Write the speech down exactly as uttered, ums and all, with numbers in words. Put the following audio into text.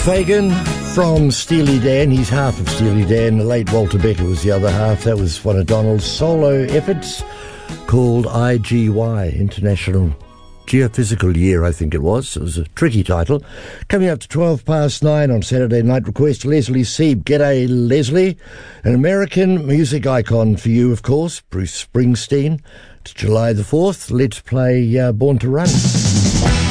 Fagan from Steely Dan. He's half of Steely Dan. The late Walter Becker was the other half. That was one of Donald's solo efforts called I G Y, International Geophysical Year, I think it was. It was a tricky title. Coming up to twelve past nine on Saturday night, request Leslie Sieb. G'day, Leslie. An American music icon for you, of course, Bruce Springsteen. It's July the fourth. Let's play uh, Born to Run.